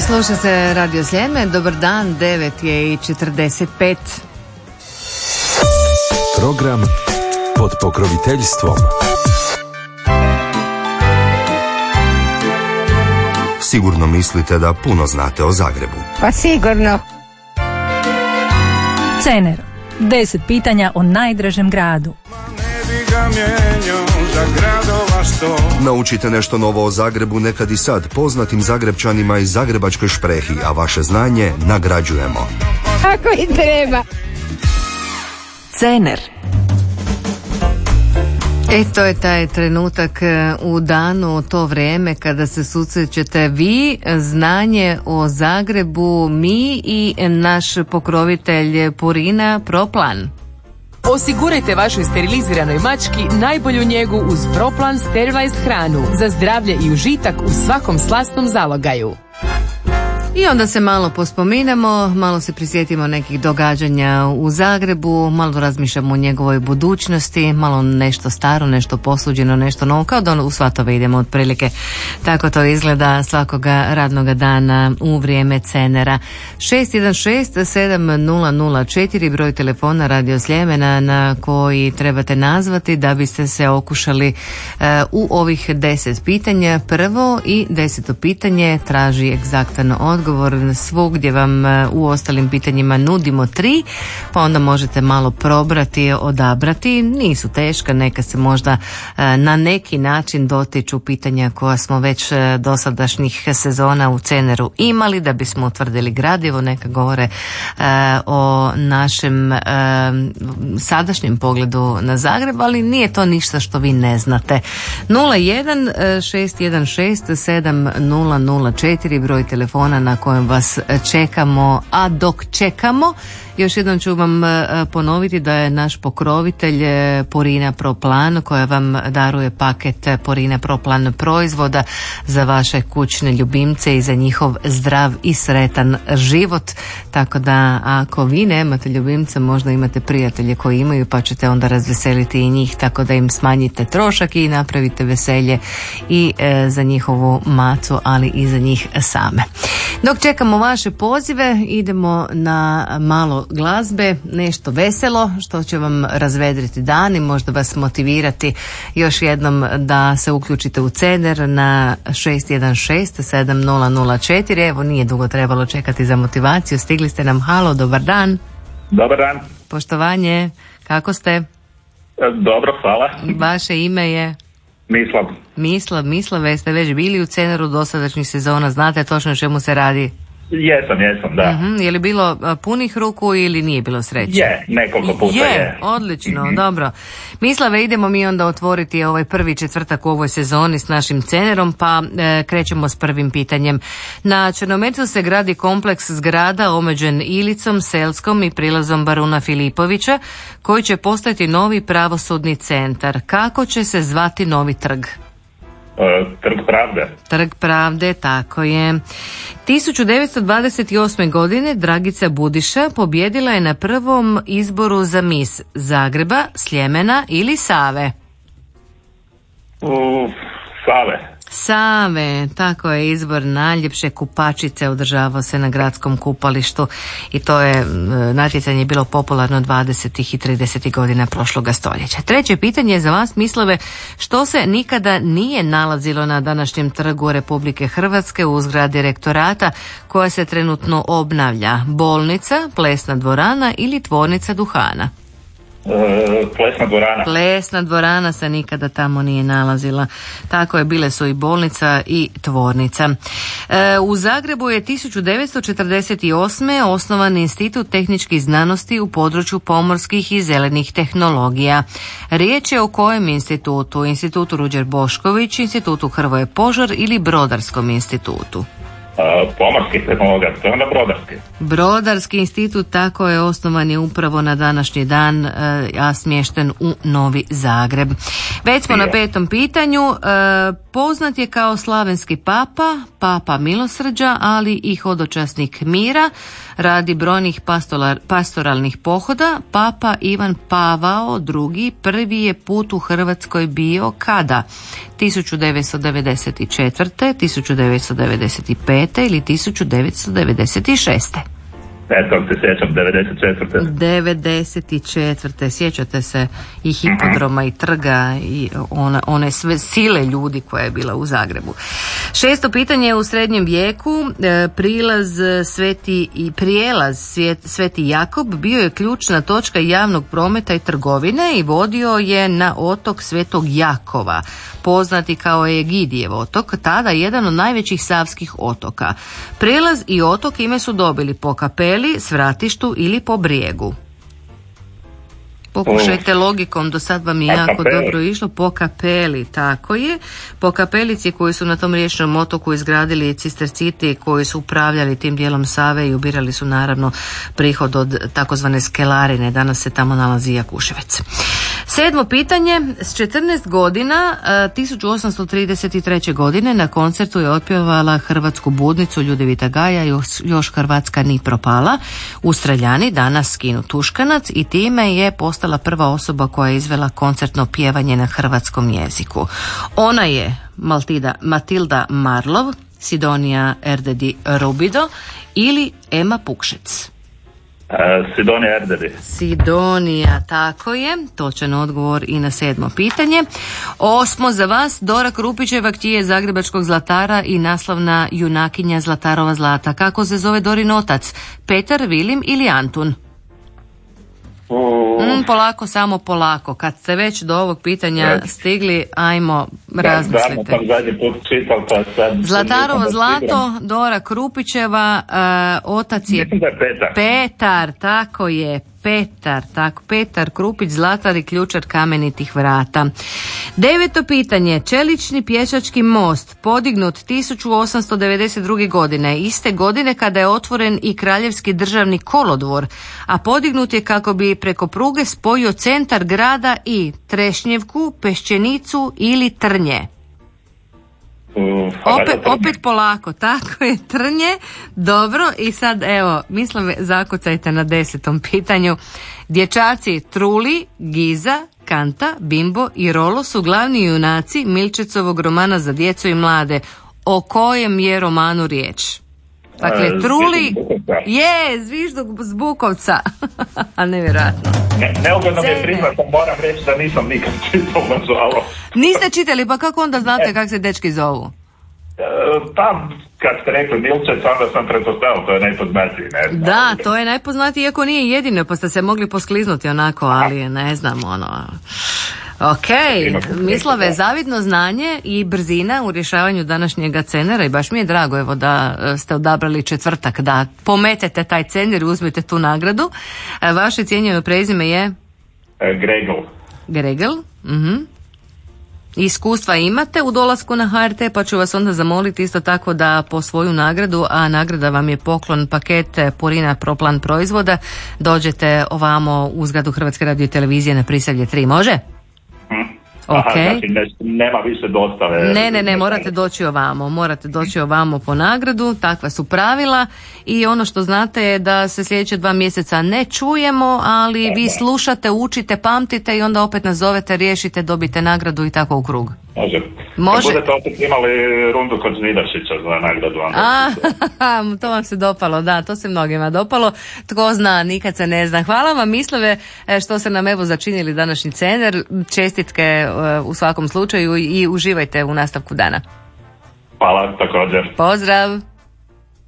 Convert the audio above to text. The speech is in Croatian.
Sluša se Radio Sljeme, dobar dan, 9:45. Program pod pokroviteljstvom Sigurno mislite da puno znate o Zagrebu. Pa sigurno. Cener. 10 pitanja o najdražem gradu. Naučite nešto novo o Zagrebu nekad i sad poznatim Zagrebčanima iz Zagrebačkoj šprehi, a vaše znanje nagrađujemo. Ako i treba. Cener. To je taj trenutak u danu, to vrijeme kada se susrećete vi, znanje o Zagrebu, mi i naš pokrovitelj Purina Proplan. Osigurajte vašoj steriliziranoj mački najbolju njegu uz Proplan Sterilized hranu za zdravlje i užitak u svakom slasnom zalogaju. I onda se malo pospominamo, malo se prisjetimo nekih događanja u Zagrebu, malo razmišljamo o njegovoj budućnosti, malo nešto staro, nešto posuđeno, nešto novo, kao da u svatove idemo otprilike. Tako to izgleda svakoga radnoga dana u vrijeme Cenera. 616-7004 broj telefona Radio Sljemena na koji trebate nazvati da biste se okušali u ovih 10 pitanja. Prvo i 10. pitanje traži egzaktan odgovor. Svugdje vam u ostalim pitanjima nudimo 3, pa onda možete malo probrati, odabrati. Nisu teška, neka se možda na neki način dotiču pitanja koja smo već dosadašnjih sezona u Ceneru imali, da bismo utvrdili gradivo, neka govore o našem sadašnjem pogledu na Zagreb, ali nije to ništa što vi ne znate. 01-616-7004 broj telefona na kojem vas čekamo, a dok čekamo, još jednom ću vam ponoviti da je naš pokrovitelj Purina Proplan, koja vam daruje paket Purina Proplan proizvoda za vaše kućne ljubimce i za njihov zdrav i sretan život. Tako da ako vi nemate ljubimca, možda imate prijatelje koji imaju, pa ćete onda razveseliti i njih, tako da im smanjite trošak i napravite veselje i za njihovu macu, ali i za njih same. Dok čekamo vaše pozive, idemo na malo glazbe, nešto veselo što će vam razvedriti dan i možda vas motivirati još jednom da se uključite u Cener na 616-7004. Evo, nije dugo trebalo čekati za motivaciju, stigli ste nam. Halo, dobar dan. Dobar dan. Poštovanje, kako ste? Dobro, hvala. Vaše ime je? Mislav, jeste već bili u Ceneru dosadašnjih sezona, znate točno o čemu se radi? Jesam, da. Je li bilo punih ruku ili nije bilo sreće? Je, nekoliko puta je. Odlično, dobro. Mislave, idemo mi onda otvoriti ovaj prvi četvrtak u ovoj sezoni s našim Cenerom, pa krećemo s prvim pitanjem. Na Črnomercu se gradi kompleks zgrada omeđen Ilicom, Selskom i prilazom Baruna Filipovića, koji će postati novi pravosudni centar. Kako će se zvati novi trg? Trg Pravde. Trg Pravde, tako je. 1928. godine Dragica Budiša pobjedila je na prvom izboru za mis Zagreba, Sljemena ili Save? Save, tako je, izbor najljepše kupačice održavao se na gradskom kupalištu i to je natjecanje bilo popularno 20. i 30. godina prošloga stoljeća. Treće pitanje je za vas, Mislave, što se nikada nije nalazilo na današnjem trgu Republike Hrvatske u zgradi rektorata koja se trenutno obnavlja? Bolnica, plesna dvorana ili tvornica duhana? Plesna dvorana. Plesna dvorana se nikada tamo nije nalazila. Tako je, bile su i bolnica i tvornica. U Zagrebu je 1948. osnovan Institut tehničkih znanosti u području pomorskih i zelenih tehnologija. Riječ je o kojem institutu? Institutu Ruđer Bošković, Institutu Hrvoje Požar ili Brodarskom institutu? Pomorskih tehnologija, to je onda Brodarski. Brodarski institut, tako je, osnovan je upravo na današnji dan, a smješten u Novi Zagreb. Već smo na petom pitanju. Poznat je kao slavenski papa milosrđa, ali i hodočasnik mira. Radi brojnih pastoralnih pohoda, papa Ivan Pavao II prvi je put u Hrvatskoj bio kada? 1994., 1995. ili 1996. Eto, se sjećam, 94. 94. Sjećate se i hipodroma i trga i one sve sile ljudi koja je bila u Zagrebu. 6. pitanje, u srednjem vijeku prijelaz Sveti Jakob bio je ključna točka javnog prometa i trgovine i vodio je na otok Svetog Jakova, poznati kao Egidijev otok, tada jedan od najvećih savskih otoka. Prijelaz i otok ime su dobili po kapeli, svratištu ili po brijegu. Pokušajte logikom, do sad vam je jako dobro išlo. Po kapeli, tako je. Po kapelici koju su na tom riječnom otoku izgradili cisterciti koji su upravljali tim dijelom Save i ubirali su naravno prihod od takozvane skelarine. Danas se tamo nalazi Jakuševec. 7. pitanje, s 14 godina 1833. godine na koncertu je otpjevala Hrvatsku budnicu Ljudevita Gaja, još Hrvatska ni propala, u Streljani, danas Kinu Tuškanac, i time je postala prva osoba koja je izvela koncertno pjevanje na hrvatskom jeziku. Ona je Matilda Marlov, Sidonija Erdedi Rubido ili Ema Pukšec. Sidonija Erdedi. Sidonija, tako je. Točan odgovor i na 7. pitanje. 8. za vas, Dora Krupićeva, kćije zagrebačkog zlatara i naslavna junakinja Zlatarova zlata. Kako se zove Dorin otac? Petar, Vilim ili Antun? Polako, samo polako. Kad ste već do ovog pitanja stigli, ajmo razmislite. Zlatarovo zlato, Dora Krupićeva, otac je Petar, tako je. Petar Krupić, zlatar i ključar kamenitih vrata. 9. pitanje, čelični pješački most podignut 1892. godine, iste godine kada je otvoren i Kraljevski državni kolodvor, a podignut je kako bi preko pruge spojio centar grada i Trešnjevku, Peščenicu ili Trnje. Opet polako, tako je, Trnje. Dobro, i sad evo, mislim, zakucajte na 10. pitanju. Dječaci Truli, Giza, Kanta, Bimbo i Rolo su glavni junaci Milčecovog romana za djecu i mlade. O kojem je romanu riječ? Dakle, Truli je Zvižduk Zbukovca. A nevjerojatno. Neugodno mi je priznat, moram reći da nisam nikad čitao, nažalost. Niste čitali, pa kako onda znate kako se dečki zovu? Tam, kad ste rekli Milčec, onda sam pretpostavio, to je najpoznatiji, ne znam. Da, to je najpoznatiji, iako nije jedino, pa ste se mogli poskliznuti onako, ali ne znam, Ok, Mislave, zavidno znanje i brzina u rješavanju današnjega cenera i baš mi je drago evo da ste odabrali četvrtak da pometete taj cener i uzmete tu nagradu. Vaše cijenjeno prezime je? Gregel. Iskustva imate u dolasku na HRT, pa ću vas onda zamoliti isto tako da po svoju nagradu, a nagrada vam je poklon paket Purina Proplan proizvoda, dođete ovamo u zgradu Hrvatske radiotelevizije na Prisavlje 3, može? Okay. Znači nema više dostave. Ne, morate doći ovamo po nagradu, takva su pravila i ono što znate je da se sljedeće 2 mjeseca ne čujemo, ali vi slušate, učite, pamtite i onda opet nas zovete, riješite, dobite nagradu i tako u krug. Može. Budete opet imali rundu kod Zvidašića za nagradu. To vam se dopalo, da, to se mnogima dopalo. Tko zna, nikad se ne zna. Hvala vam, Mislave, što ste nam evo začinili današnji cener. Čestitke u svakom slučaju i uživajte u nastavku dana. Hvala, također. Pozdrav.